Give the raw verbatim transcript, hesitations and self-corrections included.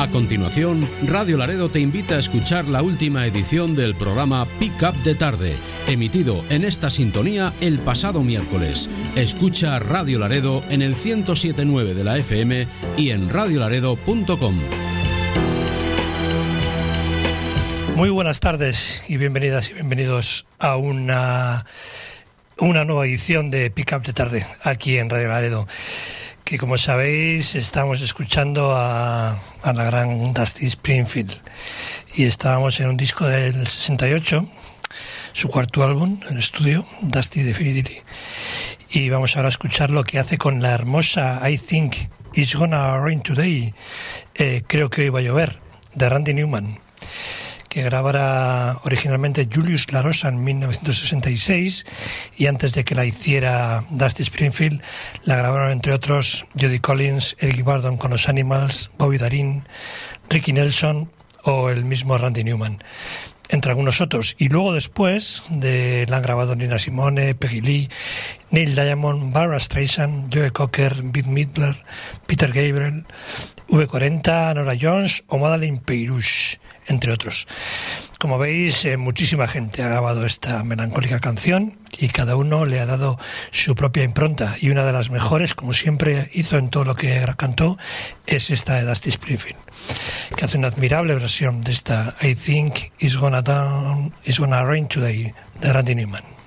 A continuación, Radio Laredo te invita a escuchar la última edición del programa Pick Up de Tarde, emitido en esta sintonía el pasado miércoles. Escucha Radio Laredo en el ciento siete punto nueve de la F M y en radio laredo punto com. Muy buenas tardes y bienvenidas y bienvenidos a una, una nueva edición de Pick Up de Tarde aquí en Radio Laredo. Que como sabéis estamos escuchando a, a la gran Dusty Springfield y estábamos en un disco del sesenta y ocho, su cuarto álbum en estudio, Dusty Definitively, y vamos ahora a escuchar lo que hace con la hermosa I Think It's Gonna Rain Today, eh, creo que hoy va a llover, de Randy Newman, que grabara originalmente Julius La Rosa en mil novecientos sesenta y seis, y antes de que la hiciera Dusty Springfield la grabaron entre otros Judy Collins, Eric Burdon con los Animals, Bobby Darin, Ricky Nelson o el mismo Randy Newman, entre algunos otros. Y luego después de la han grabado Nina Simone, Peggy Lee, Neil Diamond, Barbra Streisand, Joe Cocker, Bette Midler, Peter Gabriel, V cuarenta, Nora Jones o Madeleine Peyroux, entre otros. Como veis, eh, muchísima gente ha grabado esta melancólica canción y cada uno le ha dado su propia impronta, y una de las mejores, como siempre hizo en todo lo que cantó, es esta de Dusty Springfield, que hace una admirable versión de esta I Think It's Gonna, down, it's gonna Rain Today de Randy Newman.